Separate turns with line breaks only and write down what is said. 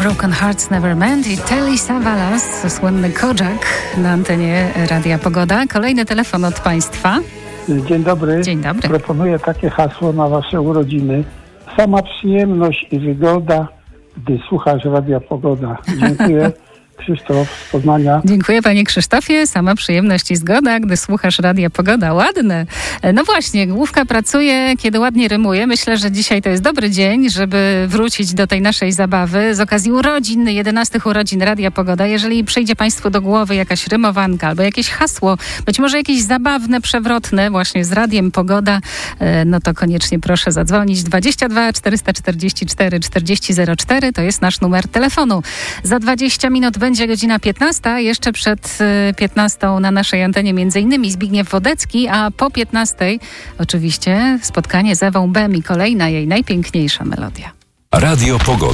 Broken Hearts Never Mend i Telly Savalas, słynny Kojak na antenie Radia Pogoda. Kolejny telefon od Państwa.
Dzień dobry.
Dzień dobry.
Proponuję takie hasło na Wasze urodziny. Sama przyjemność i wygoda, gdy słuchasz Radia Pogoda. Dziękuję. Krzysztof z Poznania.
Dziękuję panie Krzysztofie. Sama przyjemność i zgoda, gdy słuchasz Radia Pogoda. Ładne. No właśnie, główka pracuje, kiedy ładnie rymuje. Myślę, że dzisiaj to jest dobry dzień, żeby wrócić do tej naszej zabawy z okazji urodzin, 11 urodzin Radia Pogoda. Jeżeli przyjdzie Państwu do głowy jakaś rymowanka albo jakieś hasło, być może jakieś zabawne, przewrotne właśnie z Radiem Pogoda, no to koniecznie proszę zadzwonić. 22 444 4004 to jest nasz numer telefonu. Za 20 minut będzie godzina 15, jeszcze przed 15 na naszej antenie m.in. Zbigniew Wodecki, a po 15 oczywiście spotkanie z Ewą Bem i kolejna jej najpiękniejsza melodia.
Radio Pogoda.